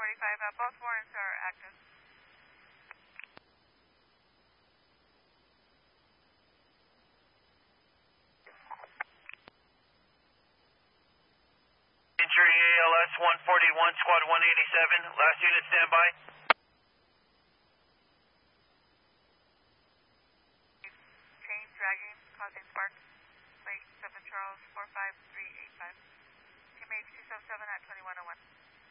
Both warrants are active. Injury ALS 141, squad 187. Last unit standby. Chain dragging, causing sparks. Lake 7 Charles 45385. Team H277 at 2101.